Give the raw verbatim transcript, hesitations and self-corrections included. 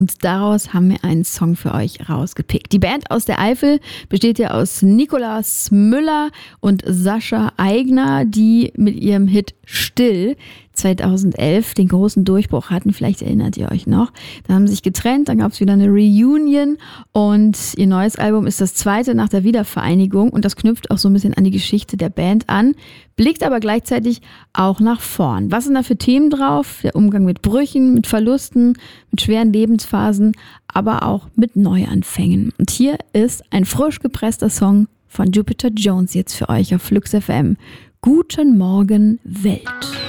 Und daraus haben wir einen Song für euch rausgepickt. Die Band aus der Eifel besteht ja aus Nikolaus Müller und Sascha Aigner, die mit ihrem Hit Still zweitausendelf den großen Durchbruch hatten. Vielleicht erinnert ihr euch noch. Da haben sie sich getrennt, dann gab es wieder eine Reunion und ihr neues Album ist das zweite nach der Wiedervereinigung und das knüpft auch so ein bisschen an die Geschichte der Band an, blickt aber gleichzeitig auch nach vorn. Was sind da für Themen drauf? Der Umgang mit Brüchen, mit Verlusten, mit schweren Lebensphasen, aber auch mit Neuanfängen. Und hier ist ein frisch gepresster Song von Jupiter Jones jetzt für euch auf Flux F M. Guten Morgen, Welt.